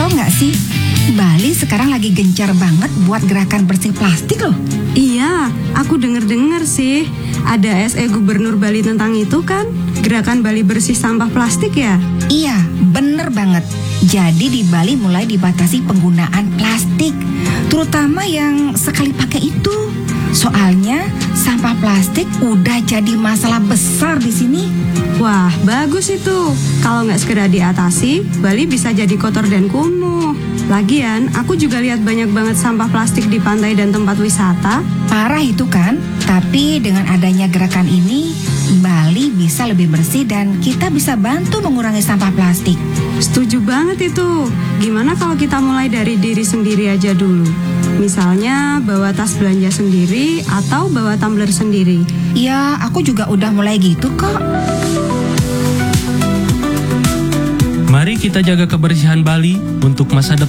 Tahu nggak sih, Bali sekarang lagi gencar banget buat gerakan bersih plastik loh. Iya, aku denger-dengar sih. Ada SE Gubernur Bali tentang itu kan? Gerakan Bali bersih sampah plastik ya? Iya, bener banget. Jadi di Bali mulai dibatasi penggunaan plastik, terutama yang sekali pakai itu. Soalnya sampah plastik udah jadi masalah besar di sini. Wah, bagus itu. Kalau nggak segera diatasi, Bali bisa jadi kotor dan kumuh. Lagian, aku juga lihat banyak banget sampah plastik di pantai dan tempat wisata. Parah itu kan? Tapi dengan adanya gerakan ini, Bali bisa lebih bersih dan kita bisa bantu mengurangi sampah plastik. Setuju banget itu. Gimana kalau kita mulai dari diri sendiri aja dulu? Misalnya bawa tas belanja sendiri atau bawa tumbler sendiri. Ya, aku juga udah mulai gitu kok. Mari kita jaga kebersihan Bali untuk masa depan.